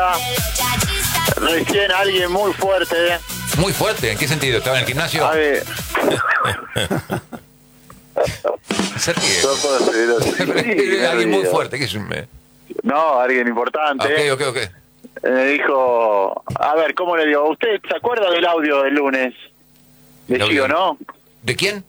Recién alguien muy fuerte. Muy fuerte, ¿en qué sentido? ¿Estaba en el gimnasio? A ver. Se ríe. No puedo seguir así. Sí, Alguien muy río. fuerte, ¿qué es? No, alguien importante. Ok. Me dijo, a ver, ¿cómo le digo? ¿Usted se acuerda del audio del lunes? De El audio. Gio, ¿no? ¿De quién?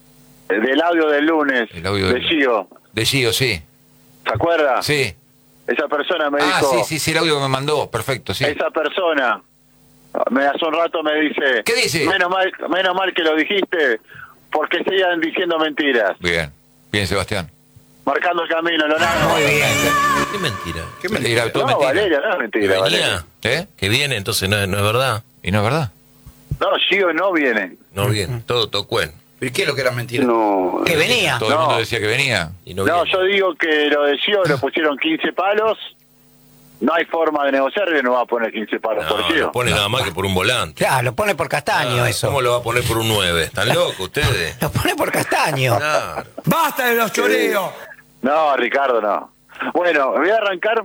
Del audio del lunes. El audio de del- Gio. De Gio, sí. ¿Se acuerda? Sí. Esa persona me dijo... Sí, el audio que me mandó, perfecto, sí. Esa persona, hace un rato me dice... ¿Qué dice? Menos mal que lo dijiste, porque sigan diciendo mentiras. Bien, Sebastián. Marcando el camino, Leonardo. Muy bien. ¿Qué mentira? ¿Qué mentira? Todo No, mentira. Valeria, no es ¿Que mentira, Valeria. venía? ¿Eh? Que viene, entonces no es verdad. ¿Y no es verdad? No, Gio no viene. No viene, todo tocuen. ¿Pero qué es lo que era mentira? No. Que venía. Todo el No. mundo decía que venía. Y no, No, viene. yo digo que lo de Gio lo pusieron 15 palos. No hay forma de negociar y no va a poner 15 palos por No, Gio. lo pone nada más que por un volante. Claro, lo pone por Castaño Ah, eso. ¿Cómo lo va a poner por un 9? ¿Están locos ustedes? Lo pone por Castaño. Claro. ¡Basta de los choreos! No, Ricardo, no. Bueno, voy a arrancar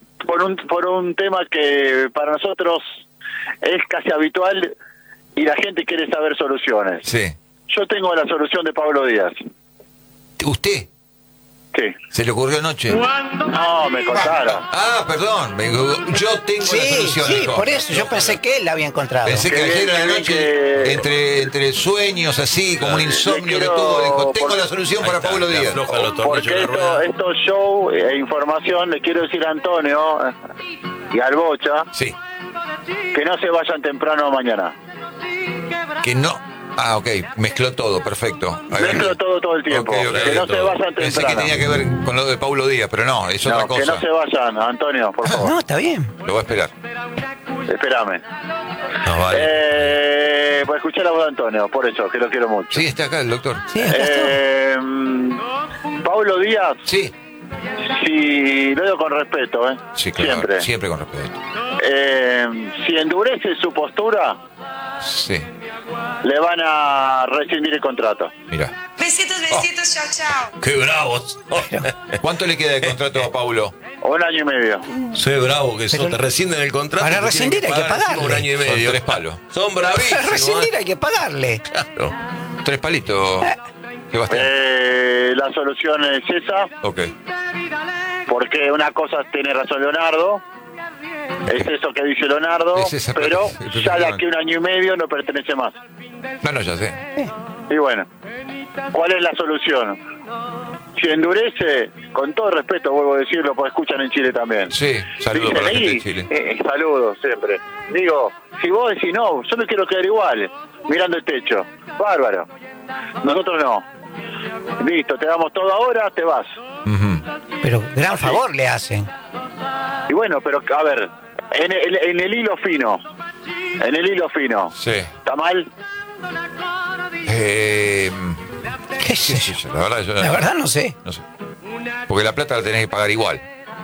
por un tema que para nosotros es casi habitual y la gente quiere saber soluciones. Sí. Yo tengo la solución de Pablo Díaz. ¿Usted? ¿Qué? ¿Se le ocurrió anoche? No, me contaron. Ah, perdón. Yo tengo la solución. Sí, dijo. por eso yo pensé que él la había encontrado. Pensé que Qué ayer bien, a la qué bien noche, que- entre sueños así, como un insomnio que quiero- tuvo, dijo, tengo por- la solución Ahí para está, Pablo le Díaz. aflojan los tornillos Porque de la rueda. estos show e información le quiero decir a Antonio y al Bocha Sí. que no se vayan temprano mañana. Que no... Ah, ok. Mezcló todo, perfecto. A ver. Mezclo todo el tiempo. Ok, ok. Que no se Todo. vayan Pensé que temprano. tenía que ver con lo de Pablo Díaz, pero no, es otra No, que cosa. no se vayan, Antonio, por favor. No, está bien. Lo voy a esperar. Espérame. No, vale. Pues escuché la voz de Antonio, por eso, que lo quiero mucho. Sí, está acá el doctor. Sí, acá está. Pablo Díaz, Sí. si lo digo con respeto, Sí, claro. siempre. Siempre con respeto. Si endurece su postura, Sí. le van a rescindir el contrato. Mira. Besitos, chao, chao. ¡Qué bravos! ¿Cuánto le queda de contrato a Paulo? 1 año y medio. Soy bravo que Pero te rescinden el contrato. para te tienen rescindir hay que pagar encima pagarle. un año y Son medio. 3 palos. Son Para bravísimos. rescindir hay que pagarle. Claro. 3 palitos, Sebastián. La solución es esa, Ok. porque una cosa tiene razón Leonardo, es eso que dice Leonardo, Es esa pero plata, ya de aquí a 1 año y medio no pertenece más. No, ya sé. Y bueno, ¿cuál es la solución? Si endurece, con todo respeto vuelvo a decirlo, porque escuchan en Chile también. Sí, saludos para la gente de Dicen, Chile. saludos siempre. Digo, si vos decís no, yo me quiero quedar igual, mirando el techo. Bárbaro. Nosotros no. Listo, te damos todo ahora, te vas. Ujú. Pero gran favor le hacen. Y bueno, pero a ver, en el hilo fino. En el hilo fino. Sí. ¿Está mal? ¿Qué qué sé sé yo? yo, la verdad, yo La verdad no sé. no sé. Porque la plata la tenés que pagar igual.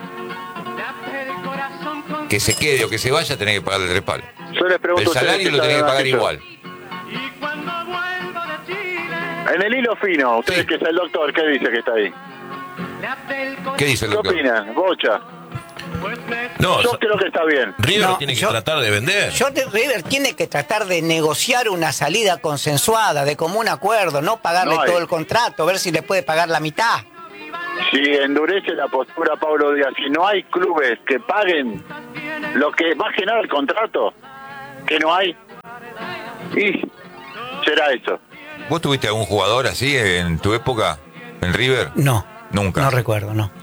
Que se quede o que se vaya, tenés que pagarle 3 palos. Yo les pregunto El a ustedes salario qué lo tenés que saben pagar hacer. igual. En el hilo fino, ustedes Sí. que es el doctor, ¿qué dice que está ahí? ¿Qué dice el ¿Qué doctor? opinan? Bocha. No, Yo creo que está bien. River No, tiene que yo- tratar de vender. River tiene que tratar de negociar una salida consensuada, de común acuerdo, no pagarle No hay. todo el contrato, ver si le puede pagar la mitad. Si endurece la postura Pablo Díaz, si no hay clubes que paguen lo que más que nada el contrato, que no hay, y será eso. ¿Vos tuviste algún jugador así en tu época en River? No. Nunca. No recuerdo, no.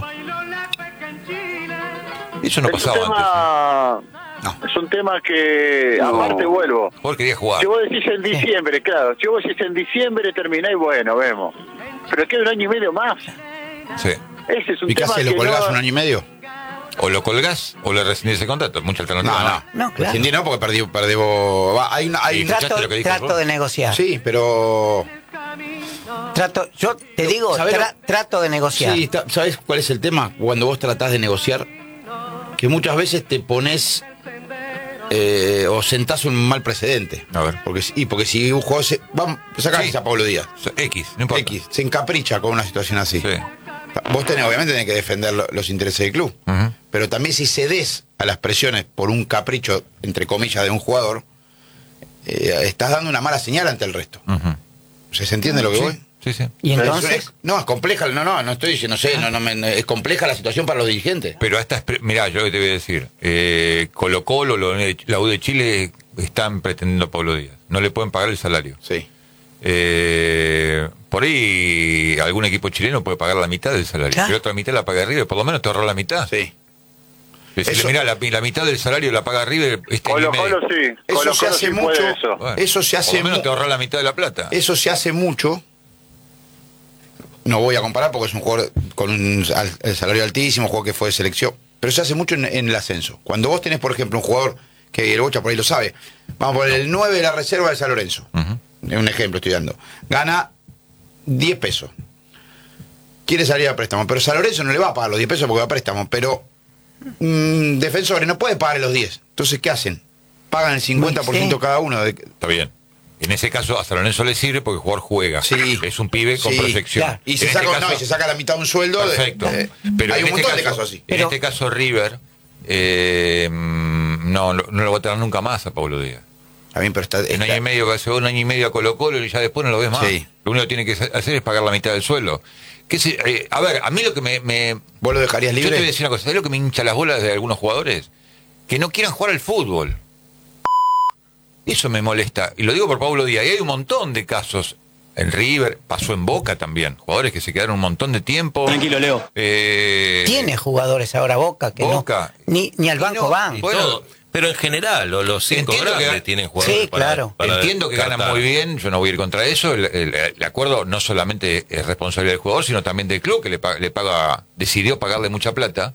Eso no Es un pasaba antes. tema, No. es un tema que, aparte vuelvo, Jugador quería jugar. si vos decís en diciembre, claro, si vos decís en diciembre termináis, bueno, vemos, pero queda 1 año y medio más, Sí. ese es un ¿Y qué tema haces? que ¿Lo colgás no- 1 año y medio? O lo colgás o le rescindís el contrato. Mucha alternativa. No. No, claro. Rescindí no, porque perdí. Hay una. Sí, Hay, ¿escuchaste lo que dijo Trato yo? de negociar. sí, pero. Yo te digo, ¿sabés lo- trato de negociar. Sí, ¿sabes cuál es el tema? Cuando vos tratás de negociar, que muchas veces te pones o sentás un mal precedente. A ver. Porque si un jugador vamos, sacás Sí. a Pablo Díaz. X, no importa. Se encapricha con una situación así. Sí. Vos obviamente tenés que defender los intereses del club. Ujú. pero también si cedes a las presiones por un capricho, entre comillas, de un jugador, estás dando una mala señal ante el resto. ¿Se entiende lo que voy? Sí, sí. Y entonces, No, es compleja, no estoy diciendo, es compleja la situación para los dirigentes. Pero mirá, yo te voy a decir, Colo-Colo, la U de Chile están pretendiendo a Pablo Díaz. No le pueden pagar el salario. Sí. Por ahí algún equipo chileno puede pagar la mitad del salario, Claro. pero otra mitad la paga River, por lo menos te ahorra la mitad. Sí. Decirle, Eso- mirá, la mitad del salario la paga River este año y medio. Colo-Colo sí. Eso Colo-Colo se hace sí mucho. puede eso. Bueno, Eso se hace por lo menos mu- te ahorra la mitad de la plata. Eso se hace mucho. No voy a comparar porque es un jugador con el salario altísimo, un jugador que fue de selección. Pero se hace mucho en el ascenso. Cuando vos tenés, por ejemplo, un jugador que el Bocha por ahí lo sabe. Vamos a poner el 9 de la reserva de San Lorenzo. Un ejemplo estoy dando. Gana 10 pesos. Quiere salir a préstamo. Pero San Lorenzo no le va a pagar los 10 pesos porque va a préstamo. Pero Defensores no puede pagar los 10. Entonces, ¿qué hacen? Pagan el 50% cada uno. Está bien. En ese caso a San Lorenzo le sirve porque el jugador juega. Sí. Es un pibe con Sí, proyección. claro. Y se En saca, este caso- y se saca la mitad de un sueldo. Perfecto. Pero hay en un este montón de caso- casos así. En Pero- este caso River no lo va a tener nunca más a Pablo Díaz. Está bien, pero está, Un año y medio que hace un año y medio a Colo-Colo y ya después no lo ves más. Sí. Lo único que tiene que hacer es pagar la mitad del sueldo. A ver, a mí lo que ¿Vos lo dejarías Yo te voy a libre? decir una cosa, ¿sabes lo que me hincha las bolas de algunos jugadores? Que no quieran jugar al fútbol. Eso me molesta. Y lo digo por Pablo Díaz. Y hay un montón de casos. En River, pasó en Boca también. Jugadores que se quedaron un montón de tiempo. Tranquilo, Leo. Tiene jugadores ahora Boca que Boca. no. Ni al banco no, van. Bueno, Todo. Pero en general, los 5 entiendo que- grandes tienen jugadores Sí, claro. Entiendo que ganan descartar. muy bien, yo no voy a ir contra eso. El acuerdo no solamente es responsabilidad del jugador, sino también del club, que decidió pagarle mucha plata.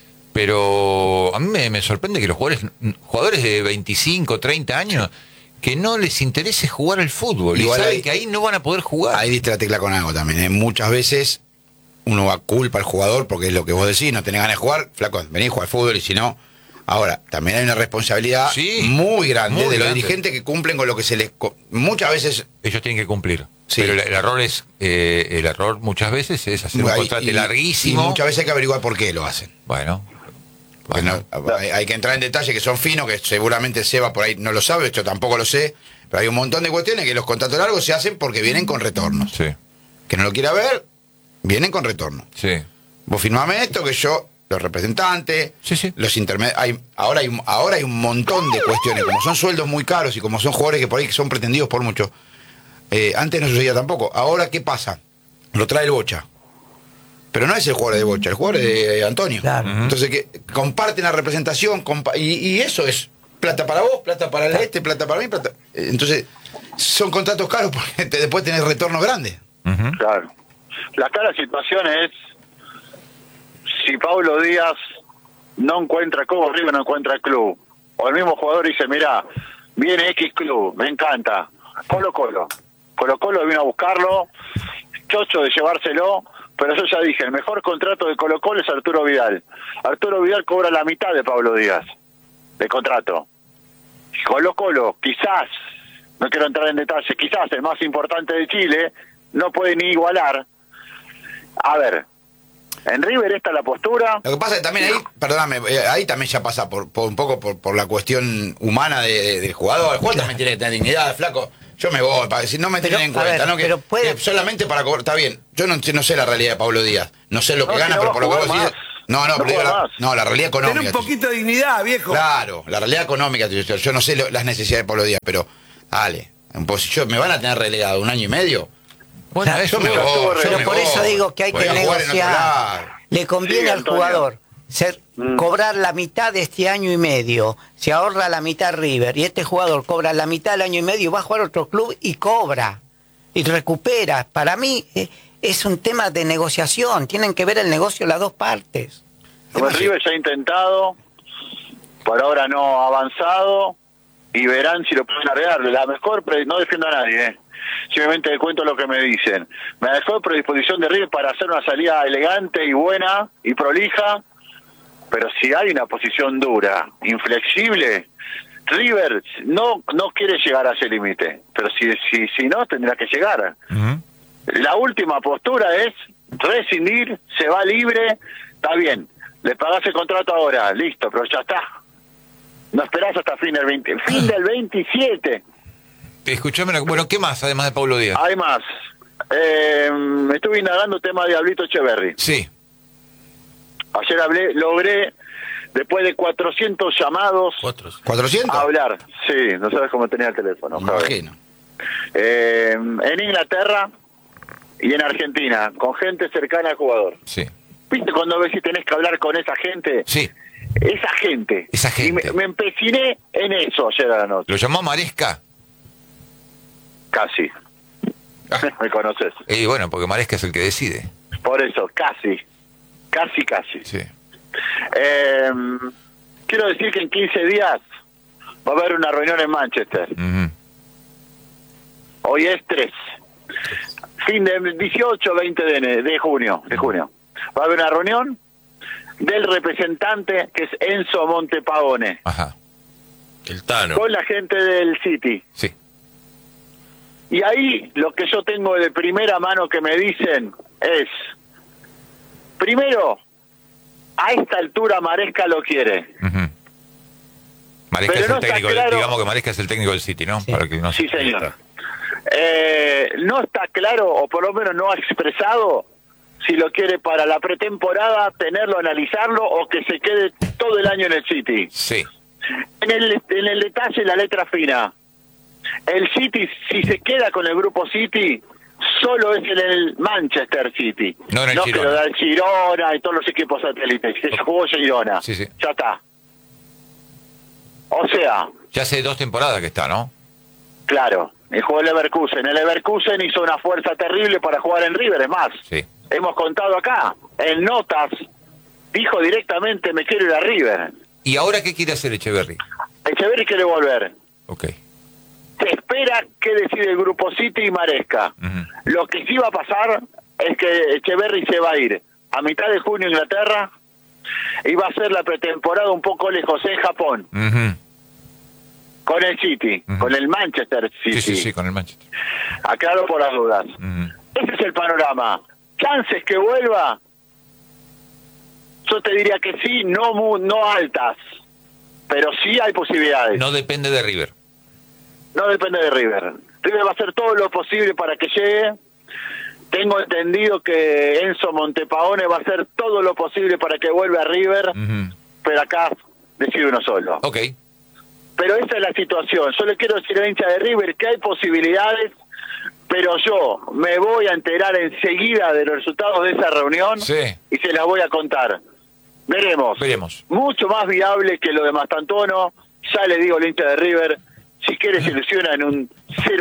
Pero a mí me sorprende que los jugadores de 25, 30 años, que no les interese jugar al fútbol. Igual y saben ahí- que ahí no van a poder jugar. Ahí diste la tecla con algo también. Muchas veces uno va culpa al jugador porque es lo que vos decís, no tenés ganas de jugar, flaco, vení a jugar al fútbol y si no. Ahora, también hay una responsabilidad Sí, muy grande muy de los grande. dirigentes que cumplen con lo que se les. Muchas veces. Ellos tienen que cumplir. Sí. Pero el error muchas veces es hacer un hay- contrato y larguísimo. muchas veces hay que averiguar por qué lo hacen. Bueno. Porque no- hay que entrar en detalles que son finos, que seguramente Seba por ahí no lo sabe, yo tampoco lo sé, pero hay un montón de cuestiones que los contratos largos se hacen porque vienen con retornos. Sí, Que no lo quiera ver, vienen con retorno. sí. Vos firmame esto, que yo, los representantes, Sí. los intermedios, ahora hay un montón de cuestiones, como son sueldos muy caros y como son jugadores que por ahí son pretendidos por muchos. Antes no sucedía tampoco. Ahora, ¿qué pasa? Lo trae el Bocha. Pero no es el jugador de Bocha, el jugador es de Antonio. Claro. Entonces, que comparten la representación, y eso es plata para vos, plata para el plata para mí, plata. Entonces, son contratos caros porque después tenés retornos grandes. Claro. La clara situación es si Pablo Díaz no encuentra cómo River no encuentra el club, o el mismo jugador dice, mira, viene X club, me encanta, Colo-Colo vino a buscarlo, chocho de llevárselo, pero yo ya dije, el mejor contrato de Colo-Colo es Arturo Vidal. Arturo Vidal cobra la mitad de Pablo Díaz de contrato. Colo-Colo, quizás, no quiero entrar en detalle, quizás el más importante de Chile, no puede ni igualar. A ver, en River está la postura. Lo que pasa es que también ahí, perdóname, ahí también ya pasa por un poco por la cuestión humana del jugador. El jugador también tiene que tener dignidad, flaco. Yo me voy, para decir, no me tienen en a cuenta, ver, ¿no? pero puede- que solamente para cobrar, está bien. Yo no sé la realidad de Pablo Díaz. No sé lo que No, gana, que no pero va por a lo que vos jugar decís. más. No, No pero digo juega más. la realidad económica. Ten un poquito de dignidad, viejo. Claro, la realidad económica. Yo no sé las necesidades de Pablo Díaz, pero dale. Me van a tener relegado un año y medio. Bueno, Claro, eso yo me me voy, yo Pero me por voy. eso digo que hay Voy que a jugar en otro negociar. lado. Le conviene Sí, al Antonio. jugador cobrar la mitad de este año y medio, se ahorra la mitad River, y este jugador cobra la mitad del año y medio, va a jugar a otro club y cobra, y recupera. Para mí es un tema de negociación, tienen que ver el negocio las dos partes. Bueno, River ya ha intentado, por ahora no ha avanzado, y verán si lo pueden arreglar. La mejor, no defiendo a nadie, simplemente le cuento lo que me dicen. La mejor predisposición de River para hacer una salida elegante y buena y prolija, pero si hay una posición dura, inflexible, River no quiere llegar a ese límite, pero si no, tendrá que llegar. La última postura es rescindir, se va libre, está bien. Le pagás el contrato ahora, listo, pero ya está. No esperás hasta fin del 27. Escuchame, bueno, ¿qué más además de Pablo Díaz? Además, estuve indagando el tema de Diablito Echeverri. Sí. Ayer logré, después de 400 llamados, ¿400? a hablar. Sí, no sabes cómo tenía el teléfono. Me imagino. En Inglaterra y en Argentina, con gente cercana al jugador. Sí. ¿Viste cuando ves si tenés que hablar con esa gente? Sí. Esa gente. Y me empeciné en eso ayer a la noche. ¿Lo llamó Maresca? Casi. ¿Me conoces? Y bueno, porque Maresca es el que decide. Por eso, casi. Casi. Sí. Quiero decir que en 15 días va a haber una reunión en Manchester. Ujú. Hoy es 3. Fin de 18-20 de junio. Va a haber una reunión del representante, que es Enzo Montepagone, Ajá. El Tano. con la gente del City. Sí. Y ahí lo que yo tengo de primera mano que me dicen es, primero, a esta altura Maresca lo quiere. Ujú. Maresca Pero es no el está técnico, claro. digamos que Maresca es el técnico del City, ¿no? Sí. Para que no Sí, se- señor. No está claro, o por lo menos no ha expresado, si lo quiere para la pretemporada, tenerlo, analizarlo, o que se quede todo el año en el City. Sí. En el detalle, la letra fina. El City, si se queda con el grupo City, solo es en el Manchester City. No en el que Girona. lo da el Girona y todos los equipos satélites. Se jugó Girona. Sí, sí. Ya está. O sea, Ya hace 2 temporadas que está, ¿no? claro, y jugó el Leverkusen. El Leverkusen hizo una fuerza terrible para jugar en River. Es más, Sí. hemos contado acá, en notas, dijo directamente, me quiero ir a River. ¿Y ahora qué quiere hacer Echeverri? Echeverri quiere volver. Ok. Se espera que decide el grupo City y Maresca. Ujú. Lo que sí va a pasar es que Echeverri se va a ir a mitad de junio a Inglaterra y va a hacer la pretemporada un poco lejos en Japón, Ujú. con el City, Ujú. con el Manchester City. Sí, con el Manchester. Aclaro por las dudas. Ujú. Ese es el panorama. Chances que vuelva, yo te diría que sí, no altas, pero sí hay posibilidades. No depende de River. No depende de River. River va a hacer todo lo posible para que llegue. Tengo entendido que Enzo Montepagone va a hacer todo lo posible para que vuelva a River, Ujú. pero acá decide uno solo. Ok. Pero esa es la situación. Yo le quiero decir a hincha de River que hay posibilidades, pero yo me voy a enterar enseguida de los resultados de esa reunión Sí. y se las voy a contar. Veremos. Mucho más viable que lo de Mastantuono. Ya le digo al hincha de River, si quiere se ilusiona en un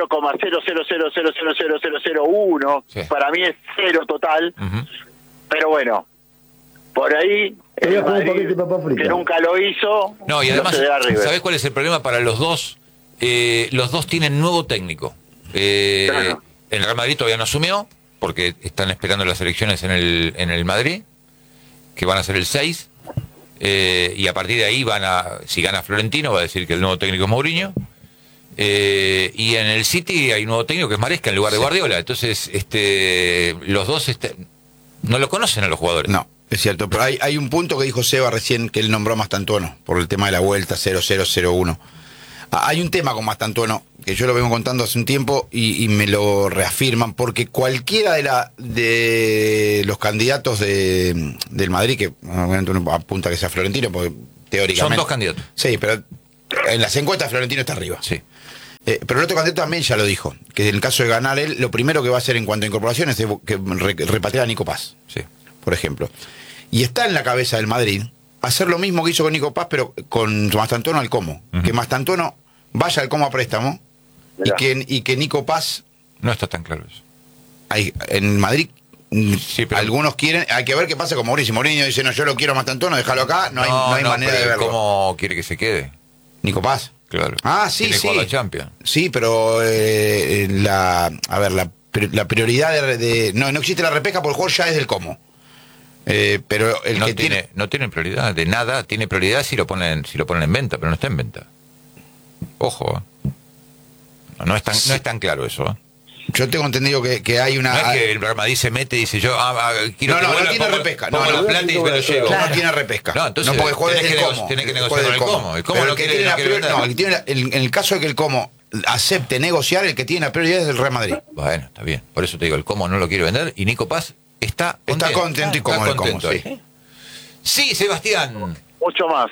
0,000000001. Sí. Para mí es cero total. Ujú. Pero bueno, por ahí Te voy a el jugar un Madrid, paquete de papas fritas. que nunca lo hizo, No, y además, se da a River. ¿sabés cuál es el problema para los dos? Los dos tienen nuevo técnico. Claro. El Real Madrid todavía no asumió, porque están esperando las elecciones en el Madrid, que van a ser el 6. Y a partir de ahí si gana Florentino, va a decir que el nuevo técnico es Mourinho. Y en el City hay un nuevo técnico que es Maresca en lugar de Guardiola. Entonces, los dos no lo conocen a los jugadores. No, es cierto, pero hay un punto que dijo Seba recién que él nombró a Mastantuono por el tema de la vuelta 0001. Hay un tema con Mastantuono que yo lo vengo contando hace un tiempo y me lo reafirman, porque cualquiera de los candidatos del Madrid, que obviamente uno apunta que sea Florentino, porque teóricamente... Son 2 candidatos. Sí, pero en las encuestas Florentino está arriba. Sí. Pero el otro candidato también ya lo dijo, que en el caso de ganar él, lo primero que va a hacer en cuanto a incorporaciones es que repatriar a Nico Paz, Sí. por ejemplo. Y está en la cabeza del Madrid hacer lo mismo que hizo con Nico Paz, pero con Mastantuono al Como. Ujú. Que Mastantuono vaya al Como a préstamo Mirá. y que Nico Paz, No está tan claro eso. en Madrid, Sí, pero- algunos quieren, hay que ver qué pasa con Mourinho. Si Mourinho dice, no, yo lo quiero a Mastantuono, déjalo acá, no hay manera pero de verlo. ¿Cómo quiere que se quede? Nico Paz. Claro. Ah, sí, Tiene que sí. jugar la Champions. Sí, pero la prioridad no existe la repesca porque el juego ya es del Como. Pero el No que tiene prioridad de nada. Tiene prioridad si lo ponen en venta, pero no está en venta. Ojo, ¿eh? No es tan claro eso, ¿eh? Yo tengo entendido que hay una... No es que el Real Madrid se mete y dice yo quiero No, que no vuelva, tiene pongo- repesca. pongo No, la no, plata y me lo llevo. No tiene repesca. No, entonces porque juega tenés desde que el Como. tenés que Juega negociar del con el Como. El Como Pero no quiere la vender. no, el que tiene en el caso de que el Como acepte negociar, el que tiene la prioridad es el Real Madrid. Bueno, está bien. Por eso te digo, el Como no lo quiere vender y Nico Paz está Contento y cómodo el Como, contento sí. ahí. Sí, Sebastián. Mucho más.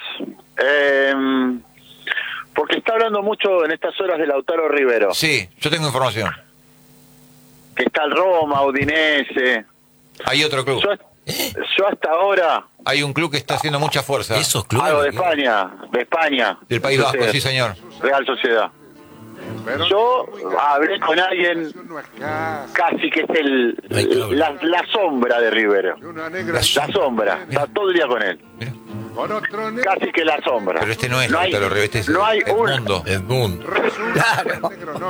Porque está hablando mucho en estas horas de Lautaro Rivero. Sí, yo tengo información. Que está el Roma, Udinese. Hay otro club. Yo hasta ahora, Hay un club que está haciendo mucha fuerza. Esos clubes. algo de España. Del País Vasco, sí, señor. Real Sociedad. Yo hablé con alguien casi que es la sombra de Rivero. La sombra. Está todo el día con él. Mira. Casi que la sombra. Pero este no es hay, Lautaro Rivero, este es no hay el un... mundo. Edmundo. Claro.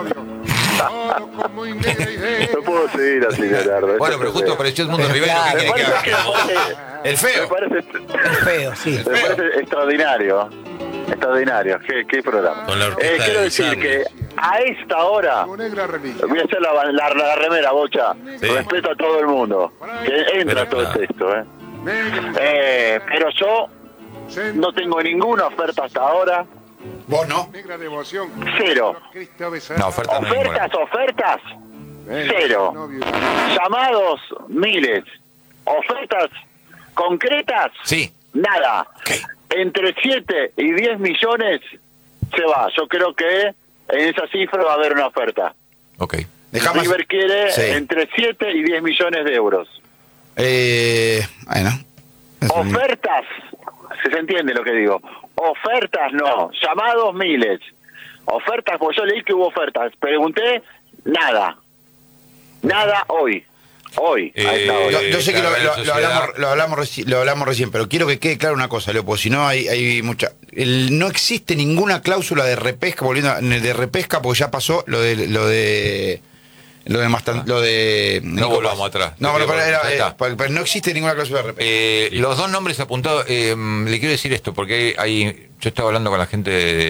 No puedo seguir así, Leonardo. Bueno, pero justo apareció Edmundo Rivero. Claro, ¿Qué Me quiere que parece, haga? El me feo. parece, Es feo, sí. me parece extraordinario. Extraordinario. ¿Qué programa? Con la orquesta Quiero de decir Sarri. que a esta hora voy a hacer la remera, Bocha. Sí. Respeto a todo el mundo. Que entra Pero todo claro. el texto. Pero yo no tengo ninguna oferta hasta ahora. Vos no. Cero. No, oferta no hay ninguna. Ofertas. Cero. Llamados, miles. Ofertas concretas. Sí. Nada. Entre 7 y 10 millones se va. Yo creo que en esa cifra va a haber una oferta. Ok. Dejamos. River quiere Sí. entre 7 y 10 millones de euros. Bueno. Ofertas, si se entiende lo que digo. Ofertas no. Llamados, miles. Ofertas, pues yo leí que hubo ofertas. Pregunté, nada. Nada hoy. Hoy, a esta hora. Yo sé que la Real Sociedad. lo hablamos recién, pero quiero que quede claro una cosa, Leo, porque si no hay mucha... no existe ninguna cláusula de repesca, de repesca, porque ya pasó lo de No volvamos atrás. No, pero Ya está. pero no existe ninguna cláusula de repesca. Los dos nombres apuntados, le quiero decir esto, porque yo estaba hablando con la gente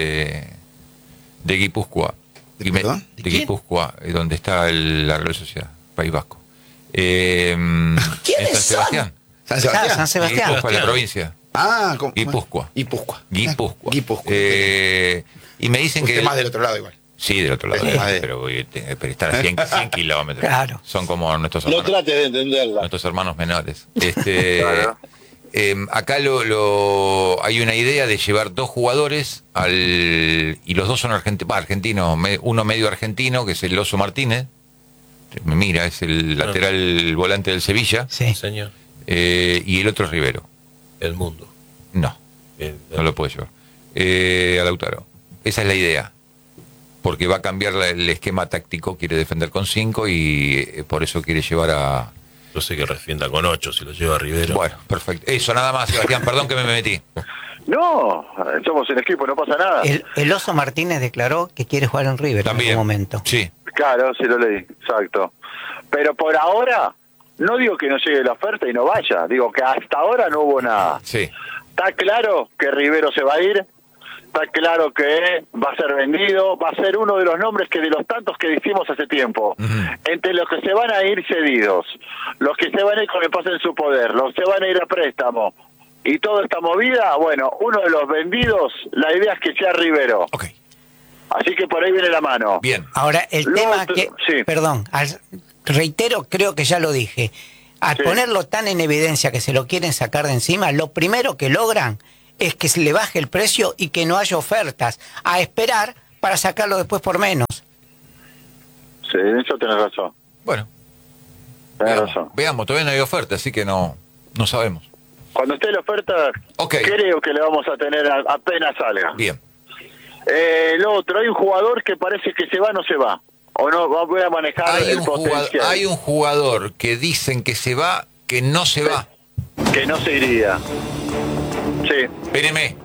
de Guipúzcoa. ¿De perdón? De ¿De quién? Guipúzcoa, donde está la Real Sociedad, País Vasco. En ¿Quiénes San Sebastián. San Sebastián. San Sebastián. Guipúzcoa, la provincia. Ah, ¿cómo? Guipúzcoa. Guipúzcoa. Guipúzcoa. Guipúzcoa. Y me dicen Usted que... más del otro lado igual. Sí, del otro lado. Sí. Pero estar a 100 kilómetros. Claro. Son como nuestros No hermanos. trate de entenderla. Nuestros hermanos menores. Claro. Acá hay una idea de llevar 2 jugadores y los dos son argentinos, uno medio argentino, que es el Oso Martínez, mira, es el lateral volante del Sevilla, Sí. Señor. y el otro es Rivero. Edmundo. No, no lo puede llevar. A Lautaro. Esa es la idea. Porque va a cambiar el esquema táctico, quiere defender con 5 y por eso quiere llevar a... Yo sé que refienda con 8 si lo lleva Rivero. Bueno, perfecto. Eso nada más, Sebastián, perdón que me metí. No, somos el equipo, no pasa nada. El Oso Martínez declaró que quiere jugar en River También. en algún momento. Sí. Claro, sí lo leí, exacto. Pero por ahora, no digo que no llegue la oferta y no vaya, digo que hasta ahora no hubo nada. Sí. Está claro que Rivero se va a ir, está claro que va a ser vendido, va a ser uno de los nombres que de los tantos que dijimos hace tiempo. Entre los que se van a ir cedidos, los que se van a ir con el pase en su poder, los que se van a ir a préstamo y toda esta movida, bueno, uno de los vendidos, la idea es que sea Rivero. Ok. Así que por ahí viene la mano. Bien. Ahora, el Lo tema otro- que... sí. Perdón, reitero, creo que ya lo dije. Al Sí. ponerlo tan en evidencia que se lo quieren sacar de encima, lo primero que logran es que se le baje el precio y que no haya ofertas. A esperar para sacarlo después por menos. Sí, en eso tenés razón. Bueno, Tenés razón. veamos, todavía no hay oferta, así que no sabemos. Cuando esté la oferta, Ok. creo que le vamos a tener apenas salga. Bien. Lo otro, hay un jugador que parece que se va, no se va. O no, voy a manejar el potencial. Hay un jugador que dicen que se va, que no se va. Que no se iría. Sí. Espéreme.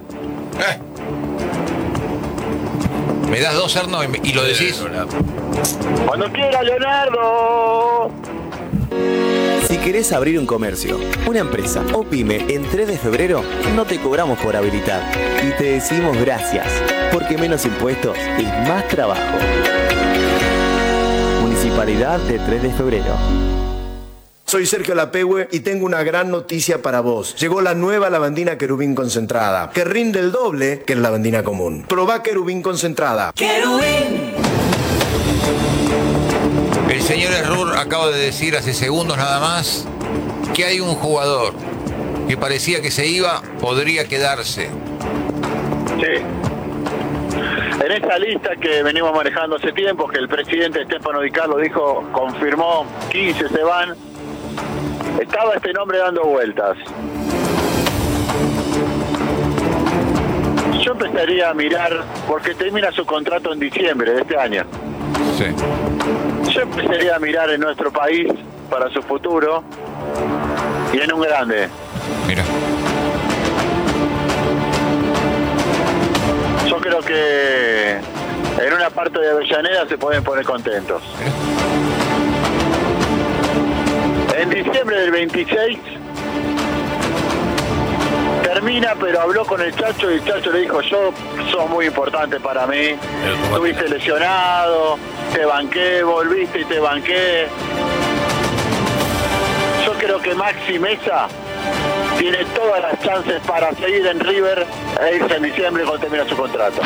Me das 2, Erno, y lo decís. Cuando quiera, Leonardo. Si querés abrir un comercio, una empresa o pyme en 3 de febrero, no te cobramos por habilitar y te decimos gracias, porque menos impuestos es más trabajo. Municipalidad de 3 de febrero. Soy Sergio Lapehue y tengo una gran noticia para vos. Llegó la nueva lavandina Querubín concentrada, que rinde el doble que la lavandina común. Probá Querubín concentrada. Querubín. El señor Errur acaba de decir hace segundos nada más que hay un jugador que parecía que se iba, podría quedarse. Sí. En esta lista que venimos manejando hace tiempo, que el presidente Stefano Di Carlo dijo, confirmó, 15 se van, estaba este nombre dando vueltas. Yo empezaría a mirar, porque termina su contrato en diciembre de este año. Sí. Yo empezaría a mirar en nuestro país para su futuro y en un grande. Mira. Yo creo que en una parte de Avellaneda se pueden poner contentos. En diciembre del 26 termina, pero habló con el Chacho y el Chacho le dijo, yo sos muy importante para mí, estuviste lesionado, te banqué, volviste y te banqué. Yo creo que Maxi Mesa tiene todas las chances para seguir en River e irse en diciembre cuando termina su contrato.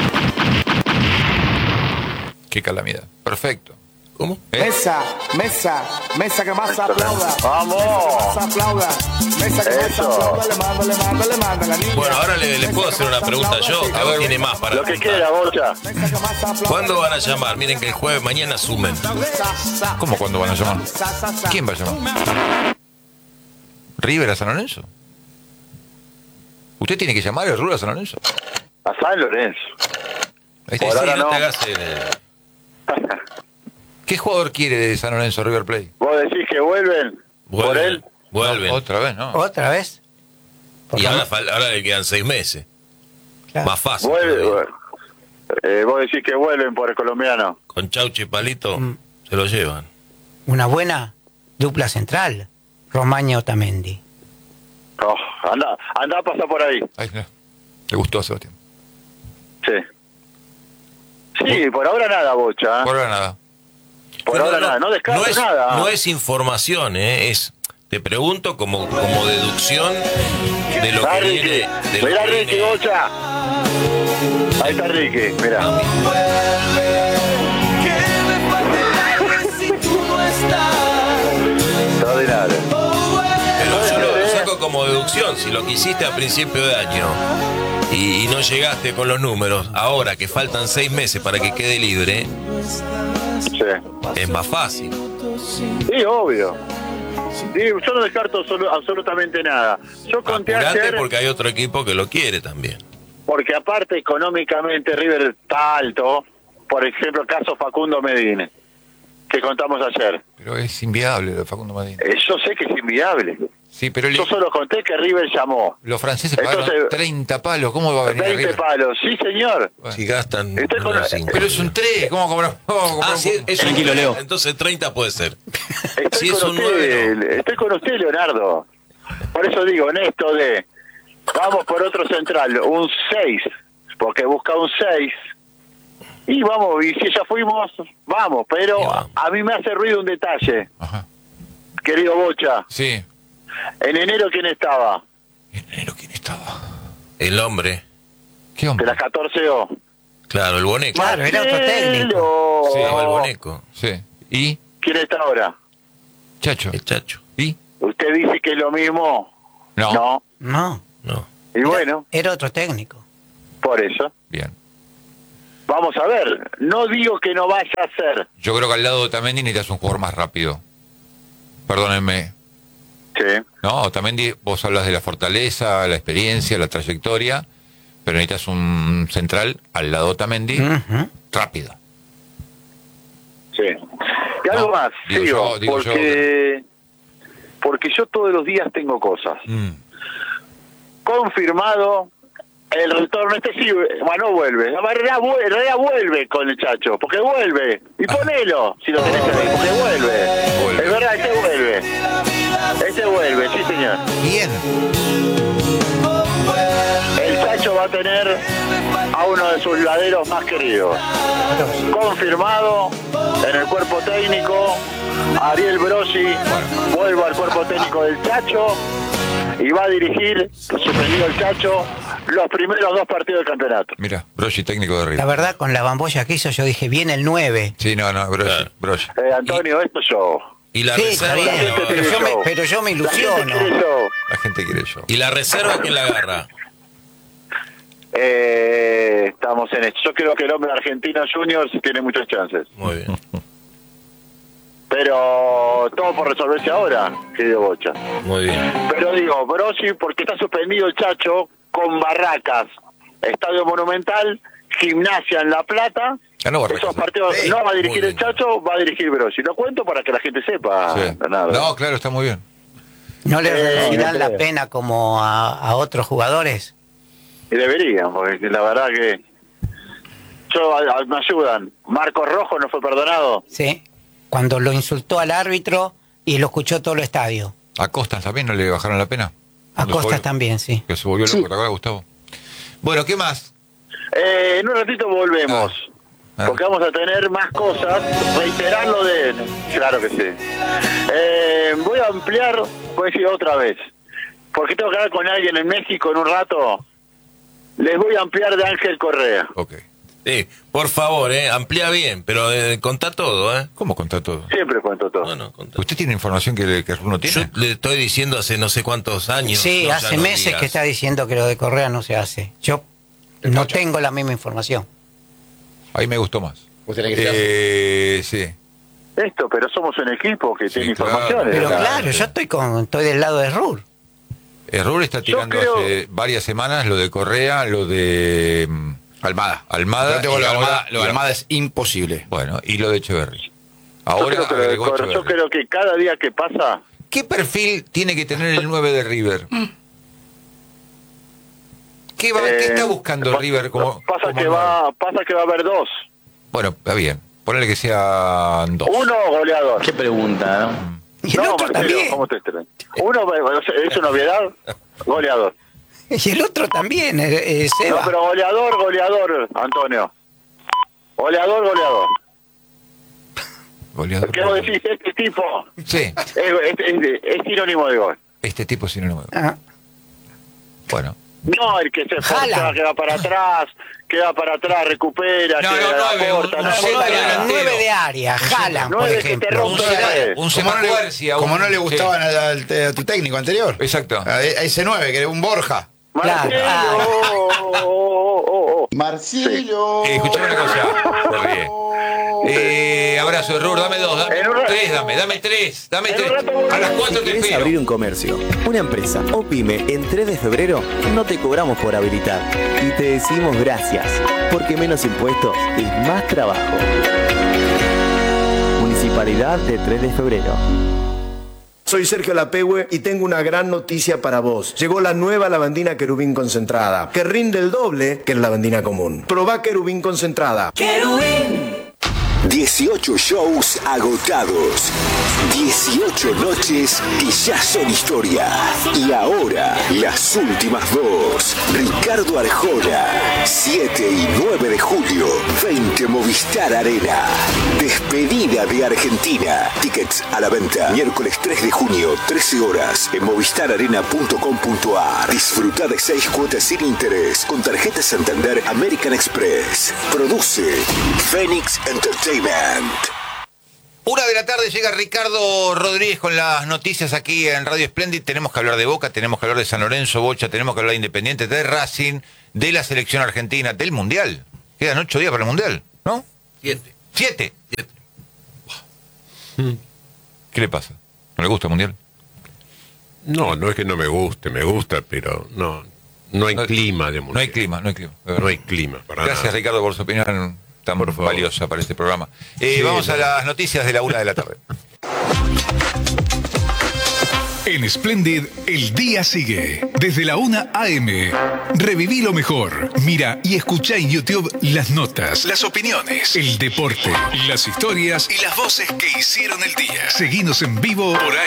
Qué calamidad. Perfecto. ¿Cómo? Mesa que más aplauda. ¡Vamos! Más aplauda. Mesa que más Eso. aplauda, le manda la niña. Bueno, ahora le puedo hacer una pregunta yo. A ver, tiene más para Lo que preguntar. quiera, Bocha. Mesa que más aplauda. ¿Cuándo van a llamar? Miren que el jueves mañana asumen. ¿Cómo cuándo van a llamar? ¿Quién va a llamar? ¿River a San Lorenzo? ¿Usted tiene que llamar a Errur a San Lorenzo? A San Lorenzo. Ahí Sí, está. Por ahora no no. te hagas ¿Qué jugador quiere de San Lorenzo River Plate? ¿Vos decís que vuelven por él? Vuelven. No, otra vez, ¿no? ¿Otra vez? Y ahora le quedan 6 meses. Claro. Más fácil. Vuelve. todavía. Vos decís que vuelven por el colombiano. Con Chauchi y Palito se lo llevan. Una buena dupla central, Romaña Otamendi. Oh, anda a pasar por ahí. Ay, no. Le gustó a Sebastián. Sí. Sí, por ahora nada, Bocha. ¿eh? Por ahora nada. Por ahora nada. No descartes nada. No es información, es te pregunto como deducción de lo que Ricky. viene. De lo Mirá, que Ricky, viene. Bocha. Ahí está Ricky, mirá. Extraordinario. Pero yo lo saco como deducción. Si lo quisiste a principio de año y no llegaste con los números, ahora que faltan 6 meses para que quede libre, Sí. es más fácil. Sí, obvio. Sí, yo no descarto absolutamente nada. Yo conté Apurate ayer, porque hay otro equipo que lo quiere también. porque aparte económicamente River está alto, por ejemplo el caso Facundo Medina, que contamos ayer. Pero es inviable lo de Facundo Medina. Yo sé que es inviable. Sí, pero Yo solo conté que River llamó. los franceses pagaron Entonces, 30 palos. ¿Cómo va a venir 20 River? palos, sí señor. Bueno. Si gastan Estoy con- unos 5. Pero es un 3. ¿Cómo cobramos? Sí, es Tranquilo, un- Leo. Entonces 30 puede ser. Estoy Si es con un usted, 9, estoy con usted, Leonardo. Por eso digo, en esto de vamos por otro central, un 6, porque busca un 6. Y vamos, y si ya fuimos, vamos, pero Y vamos. a mí me hace ruido un detalle, Ajá. querido Bocha. Sí. En enero, ¿quién estaba? En enero, ¿quién estaba? El hombre, ¿Qué De hombre? las 14O. claro, el Boneco. Claro, era otro técnico. Marcelo. Sí, Estaba el Boneco, Sí. ¿Y? ¿Quién está ahora? Chacho. el Chacho. ¿Y? ¿Usted dice que es lo mismo? No. No. No, No. Y bueno, era otro técnico. por eso. Bien. Vamos a ver. No digo que no vaya a ser. Yo creo que al lado de Otamendi necesitas un jugador más rápido. Perdónenme. Sí. No, Otamendi, vos hablas de la fortaleza, la experiencia, la trayectoria, pero necesitas un central al lado de Otamendi Ujú. rápido. Sí. Y algo No, más, digo sigo, yo porque yo todos los días tengo cosas. Mm. Confirmado el retorno, sí, bueno, vuelve. En realidad vuelve con el Chacho, porque vuelve. Y ponelo, si lo tenés ahí, porque vuelve. Vuelve. Es verdad, vuelve. Vuelve, sí señor. Bien. El Chacho va a tener a uno de sus laderos más queridos. Confirmado En el cuerpo técnico, Ariel Brosi vuelve al cuerpo técnico del Chacho y va a dirigir, suspendido el Chacho, los primeros 2 partidos del campeonato. Mira, Brosi, técnico de River. La verdad, con la bamboya que hizo, yo dije, viene el 9. Sí, no, Brosi. Claro. Brosi. Antonio, esto yo. Y la Sí, está reserva. bien, no, pero yo me ilusiono. La gente quiere yo. y la reserva, ¿quién la agarra? Estamos en esto. Yo creo que el hombre argentino Juniors tiene muchas chances. Muy bien. Pero todo por resolverse ahora, querido Bocha. Muy bien. Pero digo, Brosi, porque está suspendido el Chacho con Barracas, Estadio Monumental, Gimnasia en La Plata. Ganó Barracas. Esos partidos no va a dirigir Muy el bien. Chacho, va a dirigir Brosi. Lo cuento para que la gente sepa. Sí. Bernardo. No, claro, está muy bien. ¿No le reducirán no la creo. pena como a otros jugadores? Y deberían, porque la verdad que me ayudan. Marcos Rojo no fue perdonado. Sí. Cuando lo insultó al árbitro y lo escuchó todo el estadio. ¿A Costas también no le bajaron la pena? A Cuando se Costas volvió- también, sí. Que se volvió loco, ¿te acuerdas, Gustavo? Bueno, ¿qué más? En un ratito volvemos. Ah. Porque vamos a tener más cosas. Reiterar lo de él. Claro que sí. Voy a ampliar, voy a decir otra vez. Porque tengo que hablar con alguien en México en un rato. Les voy a ampliar de Ángel Correa. Ok. Sí, por favor, amplía bien, pero contá todo, ¿eh? ¿Cómo contar todo? Siempre cuento todo. Bueno, contá. ¿Usted tiene información que uno Yo tiene? le estoy diciendo hace no sé cuántos años. Sí, no, ya hace no meses digas. que está diciendo que lo de Correa no se hace. Yo no tengo la misma información. Ahí me gustó más. Vos tenés que Sí. Esto, pero somos un equipo que Sí, tiene claro. informaciones. Pero Claro. claro, yo estoy del lado de Rur. Error está tirando creo- hace varias semanas lo de Correa, lo de Almada. Almada. Yo tengo y lo de ahora- Almada, lo de Almada es imposible. Bueno, y lo de Echeverri. Yo Ahora creo que lo de agregó Correa- yo Echeverri. creo que cada día que pasa, ¿Qué perfil tiene que tener el 9 de River? ¿Qué está buscando pa- River como pasa como que nueve? pasa que va a haber 2. Bueno, está bien. Ponele que sean 2. Uno goleador. Qué pregunta, ¿no? Y el otro Marcelo, también. ¿cómo te extraño? Uno es una obviedad, goleador. Y el otro también, Seba. No, pero goleador, Antonio. Goleador. Goleador. ¿Qué vos decís? Este tipo Sí, es sinónimo de gol. este tipo sin número. Ah, Bueno. No el que se esfuerza, Haaland. que va para atrás, recupera, No, que no, la nueve, aporta, un no, centro no, delantero. 9 de área, Haaland, por Nueve que te ejemplo. rompe Un la red. Semacuercia. Como no le Sí. gustaban a tu técnico anterior. Exacto. A ese 9, que era un Borja. Marcelo. Marcelo. Escuchame una cosa. Se ríe. Abrazo, Error, dame 2, dame En un rato. 3, dame 3. En un rato A las 4 Si te querés espero. abrir un comercio, una empresa o pyme en 3 de febrero, no te cobramos por habilitar. Y te decimos gracias, porque menos impuestos es más trabajo. Municipalidad de 3 de febrero. Soy Sergio Lapehue y tengo una gran noticia para vos. Llegó la nueva lavandina Querubín concentrada, que rinde el doble que la lavandina común. Probá Querubín concentrada. 18 shows agotados, 18 noches que ya son historia. Y ahora, las últimas dos. Ricardo Arjona, 7 y 9 de julio, 20 Movistar Arena. Despedida de Argentina. Tickets a la venta. Miércoles 3 de junio, 13 horas, en movistararena.com.ar. Disfruta de 6 cuotas sin interés con tarjeta Santander American Express. Produce Phoenix Entertainment. 1 de la tarde llega Ricardo Rodríguez con las noticias aquí en Radio Splendid. Tenemos que hablar de Boca, tenemos que hablar de San Lorenzo, Bocha, tenemos que hablar de Independiente, de Racing, de la selección argentina, del Mundial. Quedan 8 días para el Mundial, ¿no? 7. 7. ¿Qué le pasa? ¿No le gusta el Mundial? No, no es que no me guste, me gusta, pero no hay clima de mundial. No hay clima, no hay clima. de verdad. No hay clima para Gracias, nada. Ricardo, por su opinión tan Por favor. valiosa para este programa. Sí, vamos a no. las noticias de la 1 de la tarde. En Splendid, el día sigue. Desde la 1 a.m. Reviví lo mejor. Mira y escucha en YouTube las notas, las opiniones, el deporte, las historias y las voces que hicieron el día. Seguinos en vivo por